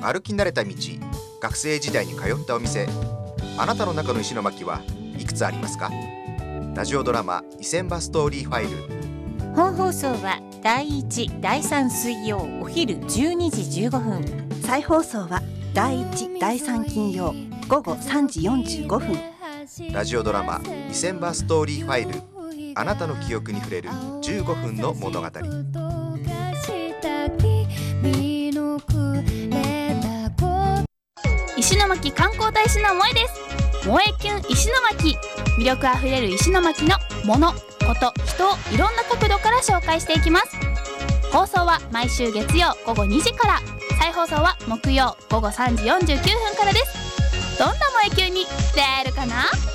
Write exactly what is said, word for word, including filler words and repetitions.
歩き慣れた道、学生時代に通ったお店、あなたの中の石巻はいくつありますか？ラジオドラマ伊勢場ストーリーファイル。 本放送はだいいち、だいさん水曜お昼じゅうにじじゅうごふん、 再放送はだいいち、だいさん金曜午後さんじよんじゅうごふん。 ラジオドラマ伊勢場ストーリーファイル、あなたの記憶に触れるじゅうごふんの物語。 石巻観光大使の萌えです。萌えキュン石巻、魅力あふれる石巻のもの、こと、人をいろんな角度から紹介していきます。放送は毎週月曜午後にじから、再放送は木曜午後さんじよんじゅうきゅうふんからです。どんな萌えキュンに出会えるかな？